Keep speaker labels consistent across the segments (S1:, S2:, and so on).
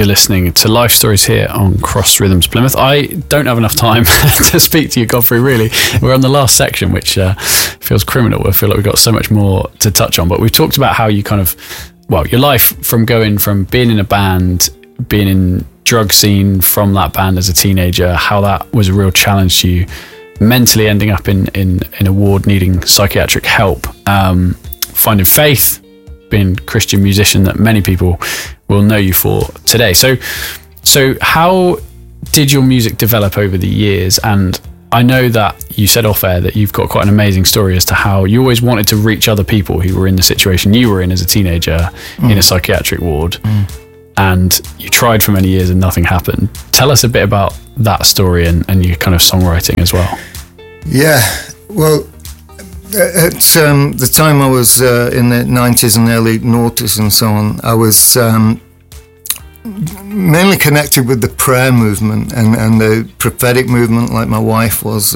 S1: You're listening to Life Stories here on Cross Rhythms Plymouth. I don't have enough time to speak to you, Godfrey, really. We're on the last section, which feels criminal. I feel like we've got so much more to touch on. But we've talked about how you your life from going from being in a band, being in drug scene from that band as a teenager, how that was a real challenge to you, mentally ending up in a ward needing psychiatric help, finding faith, being a Christian musician that many people will know you for today. So how did your music develop over the years? And I know that you said off air that you've got quite an amazing story as to how you always wanted to reach other people who were in the situation you were in as a teenager in a psychiatric ward. And you tried for many years and nothing happened. Tell us a bit about that story and your kind of songwriting as well.
S2: Yeah, well, at the time I was in the 90s and early noughties and so on, I was mainly connected with the prayer movement and the prophetic movement, like my wife was.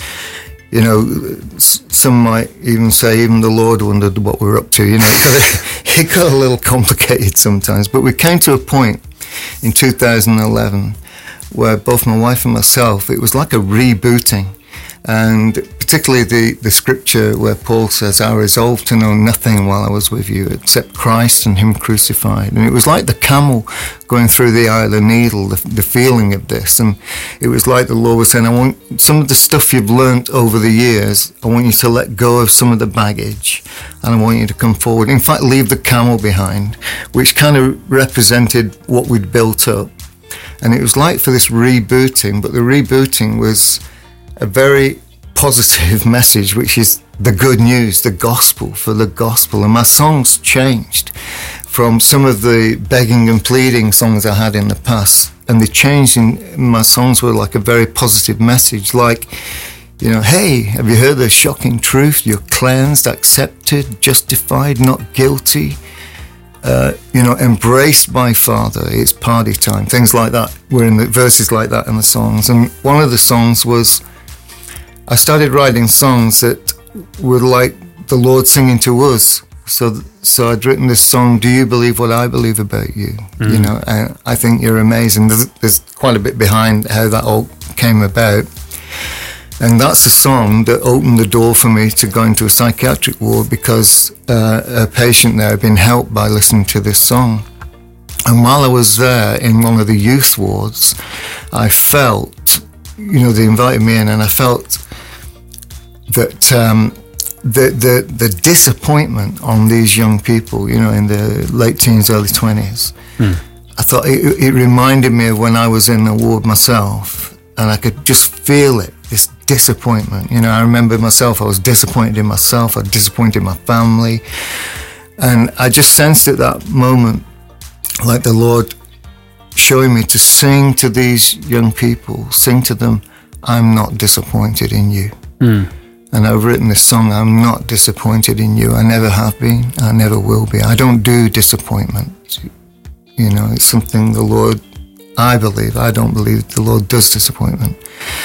S2: Some might even say even the Lord wondered what we were up to. It got a little complicated sometimes. But we came to a point in 2011 where both my wife and myself, it was like a rebooting. And particularly the scripture where Paul says, I resolved to know nothing while I was with you except Christ and him crucified. And it was like the camel going through the eye of the needle, the feeling of this. And it was like the Lord was saying, I want some of the stuff you've learnt over the years, I want you to let go of some of the baggage and I want you to come forward. In fact, leave the camel behind, which kind of represented what we'd built up. And it was like for this rebooting, but the rebooting was a very positive message, which is the good news, the gospel for the gospel. And my songs changed from some of the begging and pleading songs I had in the past. And the change in my songs were like a very positive message, like, hey, have you heard the shocking truth? You're cleansed, accepted, justified, not guilty. Embraced by Father, it's party time. Things like that were in the verses like that in the songs. And one of the songs was, I started writing songs that were like the Lord singing to us. So I'd written this song, Do You Believe What I Believe About You? And I think you're amazing. There's quite a bit behind how that all came about. And that's a song that opened the door for me to go into a psychiatric ward because a patient there had been helped by listening to this song. And while I was there in one of the youth wards, I felt, they invited me in, and I felt that the disappointment on these young people, in the late teens, early 20s, I thought it reminded me of when I was in the ward myself, and I could just feel it, this disappointment. I remember myself, I was disappointed in myself, I was disappointed in my family, and I just sensed at that moment, like the Lord showing me to sing to these young people, sing to them, I'm not disappointed in you. And I've written this song, I'm not disappointed in you. I never have been, I never will be. I don't do disappointment. It's something the Lord, I don't believe the Lord does disappointment.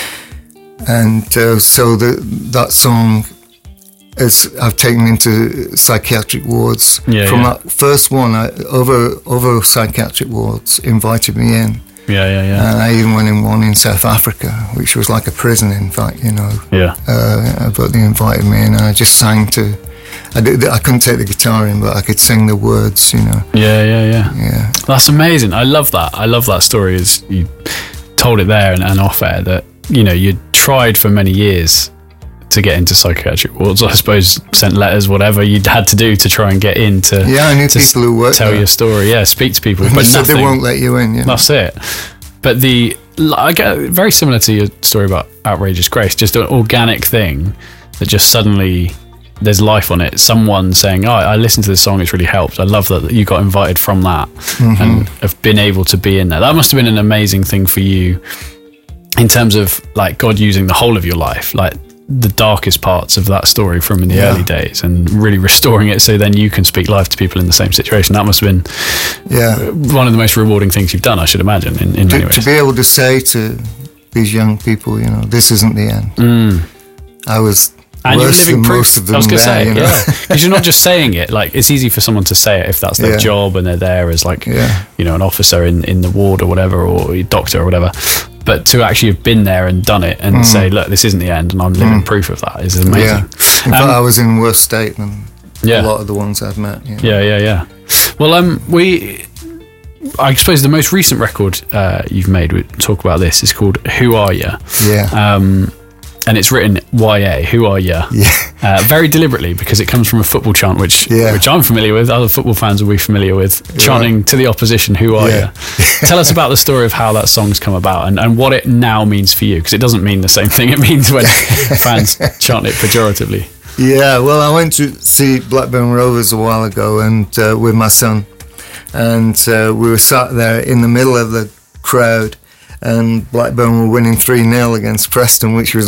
S2: And so that song, I've taken into psychiatric wards. That first one, other psychiatric wards invited me in. And I even went in one in South Africa, which was like a prison, in fact, but they invited me in, and I just sang I couldn't take the guitar in, but I could sing the words, Yeah.
S1: That's amazing. I love that story, as you told it there and off air, that, you tried for many years to get into psychiatric wards. I suppose sent letters, whatever you'd had to do to try and get in to
S2: I knew people who worked
S1: tell
S2: there.
S1: Your story, speak to people, but
S2: so they won't let you in.
S1: That's it. But I get very similar to your story about Outrageous Grace, just an organic thing that just suddenly there's life on it. Someone saying, I listened to this song, it's really helped. I love that you got invited from that and have been able to be in there. That must have been an amazing thing for you in terms of like God using the whole of your life, like the darkest parts of that story from in the early days, and really restoring it so then you can speak life to people in the same situation. That must have been one of the most rewarding things you've done, I should imagine, in many ways.
S2: To be able to say to these young people, this isn't the end.
S1: And you're
S2: worse
S1: living
S2: than
S1: proof.
S2: most of them
S1: I was going to
S2: there,
S1: say,
S2: you know?
S1: yeah, because you're not just saying it. Like, it's easy for someone to say it if that's their
S2: Yeah.
S1: job and they're there as like,
S2: Yeah.
S1: you know, an officer in the ward or whatever, or a doctor or whatever. But to actually have been there and done it and say, look, this isn't the end, and I'm living proof of that is amazing.
S2: Yeah. In fact, I was in worse state than
S1: Yeah.
S2: a lot of the ones I've met. You know?
S1: Yeah. Well, I suppose the most recent record you've made, we talk about this, is called Who Are Ya?
S2: Yeah.
S1: And it's written YA, Who Are Ya?
S2: Yeah.
S1: Very deliberately, because it comes from a football chant, which I'm familiar with, other football fans will be familiar with, chanting to the opposition, Who Are Ya? Tell us about the story of how that song's come about and what it now means for you, because it doesn't mean the same thing it means when fans chant it pejoratively.
S2: Yeah, well, I went to see Blackburn Rovers a while ago and with my son, and we were sat there in the middle of the crowd, and Blackburn were winning 3-0 against Preston, which was